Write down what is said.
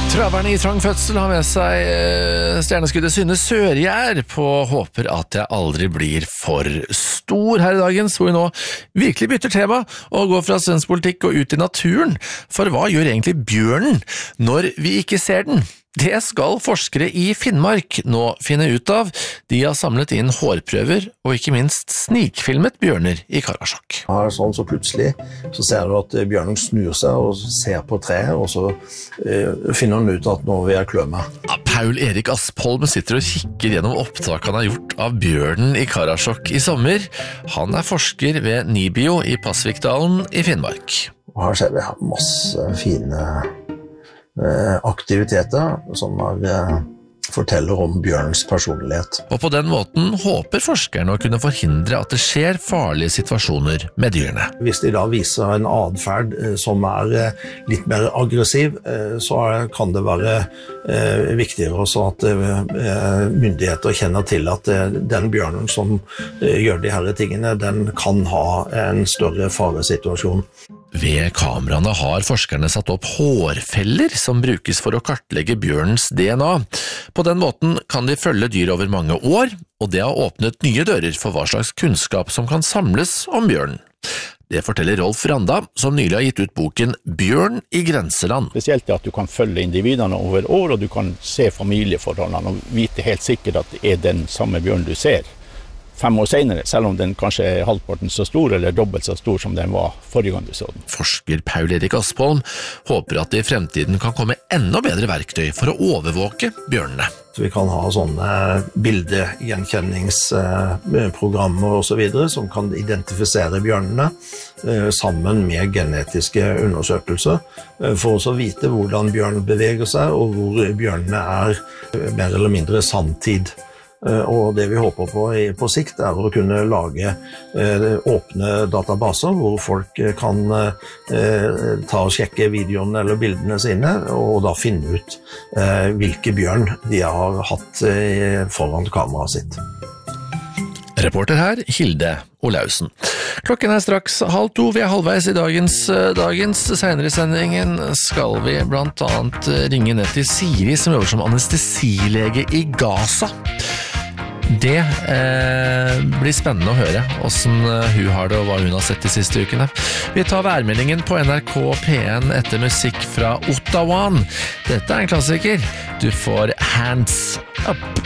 Traverne i trang fødsel har med seg stjerneskuddet Synne Sørgjær på håper at jeg aldri blir for stor her i dagens, hvor vi nå virkelig bytter tema og går fra svensk politikk og ut i naturen. For hva gjør egentlig bjørnen når vi ikke ser den? Det skal forskere i Finnmark nå finne ut av. De har samlet inn hårprøver og ikke minst snikfilmet bjørner i Karasjok. Sånn så plutselig så ser du at bjørnen snur seg og ser på treet, og så finner han ut at nå vil jeg klø meg. Ja, Paul Erik Aspholm sitter og kikker gjennom opptak han har gjort av bjørnen i Karasjok i sommer. Han er forsker ved Nibio i Pasvikdalen i Finnmark. Og her ser vi masse fine aktiviteter som forteller om bjørnens personlighet. Og på den måten håper forskerne å kunne forhindre at det skjer farlige situasjoner med dyrene. Hvis de da viser en adferd som er litt mer aggressiv, så kan det være viktigere også at myndigheter kjenner til at den bjørnen som gjør de her tingene, den kan ha en større faresituasjon. Ved kameraene har forskerne satt opp hårfeller som brukes for å kartlegge bjørnens DNA. På den måten kan de følge dyr over mange år, og det har åpnet nye dører for hva slags kunnskap som kan samles om bjørnen. Det forteller Rolf Randa, som nylig har gitt ut boken Bjørn i grenseland. Spesielt at du kan følge individene over år, og du kan se familieforholdene og vite helt sikkert at det er den samme bjørn du ser 5 år senere, selv om den kanskje er halvparten så stor eller dobbelt så stor som den var forrige gang du så den. Forsker Paul Erik Aspholm håper at det i fremtiden kan komme enda bedre verktøy for å overvåke bjørnene. Så vi kan ha sånne bildegjenkjenningsprogrammer og så videre som kan identifisere bjørnene sammen med genetiske undersøkelser for å vite hvordan bjørnen beveger seg og hvor bjørnene er mer eller mindre samtid. Og det vi håper på sikt er å kunne lage åpne databaser hvor folk kan ta og sjekke videoene eller bildene sine og da finne ut hvilke bjørn de har hatt foran kameraet sitt. Reporter her, Hilde Olausen. Klokken er straks 1:30, vi er halvveis i dagens. Senere i sendingen skal vi blant annet ringe ned til Siri, som jobber som anestesilege i Gaza. Det blir spennende å høre hvordan hun har det og hva hun har sett de siste ukene. Vi tar værmeldingen på NRK P1 etter musikk fra Ottawa. Dette er en klassiker. Du får Hands Up.